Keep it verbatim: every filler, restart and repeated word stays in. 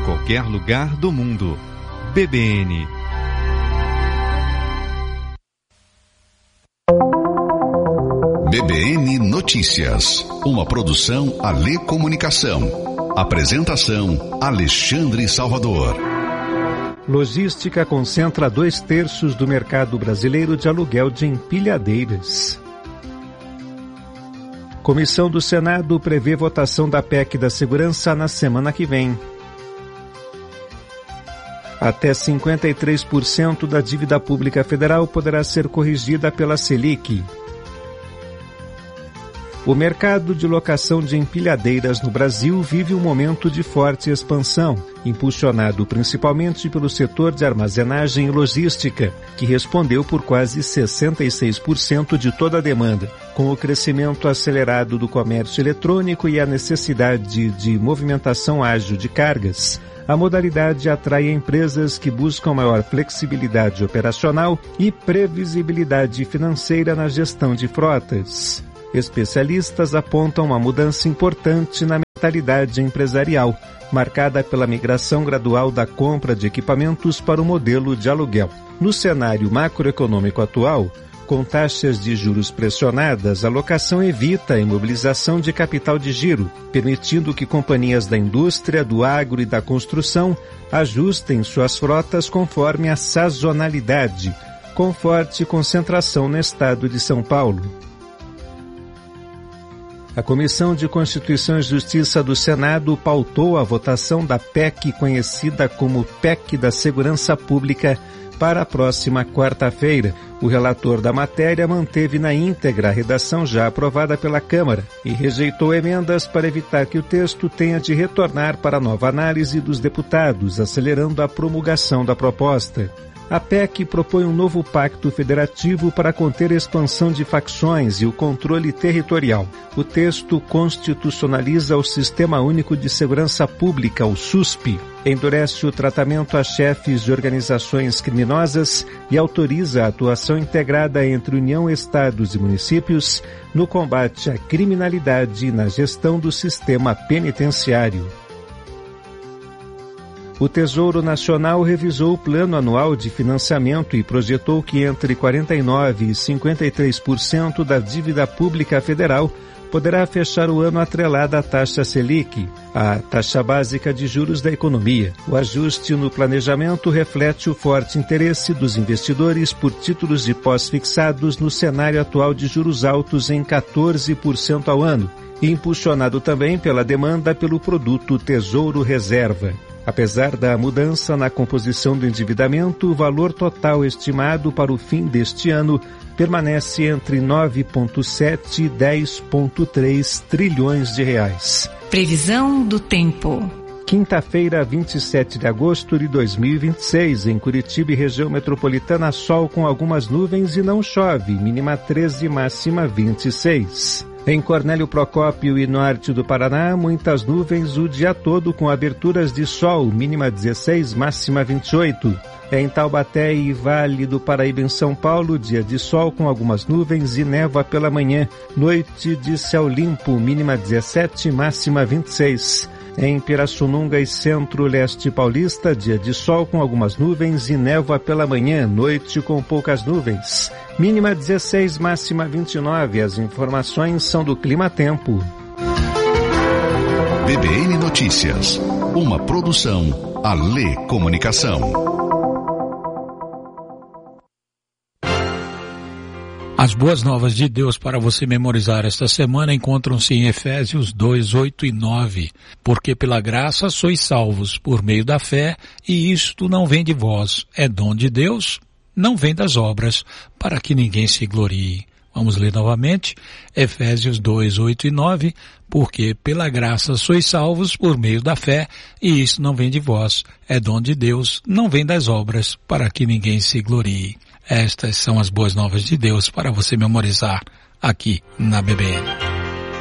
qualquer lugar do mundo. B B N. B B N Notícias, uma produção Alê Comunicação. Apresentação Alexandre Salvador. Logística concentra dois terços do mercado brasileiro de aluguel de empilhadeiras. Comissão do Senado prevê votação da P E C da Segurança na semana que vem. Até cinquenta e três por cento da dívida pública federal poderá ser corrigida pela Selic. O mercado de locação de empilhadeiras no Brasil vive um momento de forte expansão, impulsionado principalmente pelo setor de armazenagem e logística, que respondeu por quase sessenta e seis por cento de toda a demanda. Com o crescimento acelerado do comércio eletrônico e a necessidade de movimentação ágil de cargas, a modalidade atrai empresas que buscam maior flexibilidade operacional e previsibilidade financeira na gestão de frotas. Especialistas apontam uma mudança importante na mentalidade empresarial, marcada pela migração gradual da compra de equipamentos para o modelo de aluguel. No cenário macroeconômico atual, com taxas de juros pressionadas, a locação evita a imobilização de capital de giro, permitindo que companhias da indústria, do agro e da construção ajustem suas frotas conforme a sazonalidade, com forte concentração no estado de São Paulo. A Comissão de Constituição e Justiça do Senado pautou a votação da P E C, conhecida como P E C da Segurança Pública, para a próxima quarta-feira. O relator da matéria manteve na íntegra a redação já aprovada pela Câmara e rejeitou emendas para evitar que o texto tenha de retornar para nova análise dos deputados, acelerando a promulgação da proposta. A P E C propõe um novo pacto federativo para conter a expansão de facções e o controle territorial. O texto constitucionaliza o Sistema Único de Segurança Pública, o SUSP, endurece o tratamento a chefes de organizações criminosas e autoriza a atuação integrada entre União, Estados e municípios no combate à criminalidade e na gestão do sistema penitenciário. O Tesouro Nacional revisou o plano anual de financiamento e projetou que entre quarenta e nove por cento e cinquenta e três por cento da dívida pública federal poderá fechar o ano atrelada à taxa Selic, a taxa básica de juros da economia. O ajuste no planejamento reflete o forte interesse dos investidores por títulos de pós-fixados no cenário atual de juros altos em quatorze por cento ao ano, e impulsionado também pela demanda pelo produto Tesouro Reserva. Apesar da mudança na composição do endividamento, o valor total estimado para o fim deste ano permanece entre nove vírgula sete e dez vírgula três trilhões de reais. Previsão do tempo. Quinta-feira, vinte e sete de agosto de dois mil e vinte e seis, em Curitiba e região metropolitana, sol com algumas nuvens e não chove, mínima treze, máxima vinte e seis. Em Cornélio Procópio e norte do Paraná, muitas nuvens o dia todo com aberturas de sol, mínima dezesseis, máxima vinte e oito. Em Taubaté e Vale do Paraíba, em São Paulo, dia de sol com algumas nuvens e névoa pela manhã. Noite de céu limpo, mínima dezessete, máxima vinte e seis. Em Pirassununga e Centro-Leste Paulista, dia de sol com algumas nuvens e névoa pela manhã, noite com poucas nuvens. Mínima dezesseis, máxima vinte e nove. As informações são do Clima Tempo. B B N Notícias, uma produção Alê Comunicação. As boas novas de Deus para você memorizar esta semana encontram-se em Efésios dois, oito e nove. Porque pela graça sois salvos por meio da fé, e isto não vem de vós, é dom de Deus, não vem das obras, para que ninguém se glorie. Vamos ler novamente, Efésios dois, oito e nove. Porque pela graça sois salvos por meio da fé, e isso não vem de vós, é dom de Deus, não vem das obras, para que ninguém se glorie. Estas são as boas novas de Deus para você memorizar aqui na B B N.